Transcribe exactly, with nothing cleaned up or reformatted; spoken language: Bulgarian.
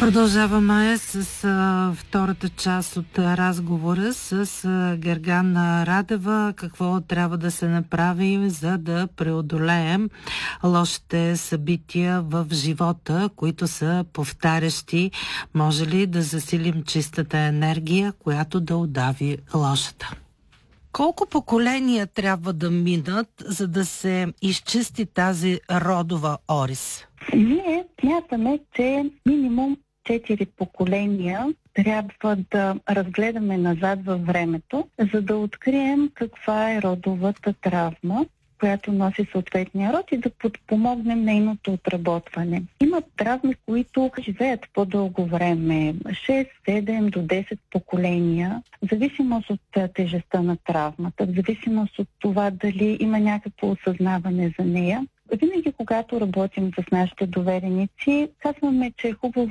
Продължаваме с а, втората част от разговора с а, Гергана Радева. Какво трябва да се направи, за да преодолеем лошите събития в живота, които са повтарящи. Може ли да засилим чистата енергия, която да удави лошата? Колко поколения трябва да минат, за да се изчисти тази родова орис? Ние смятаме, че минимум четири поколения трябва да разгледаме назад във времето, за да открием каква е родовата травма, която носи съответния род и да подпомогнем нейното отработване. Има травми, които живеят по-дълго време, шест, седем до десет поколения, в зависимост от тежестта на травмата, в зависимост от това дали има някакво осъзнаване за нея. Винаги, когато работим с нашите довереници, казваме, че е хубаво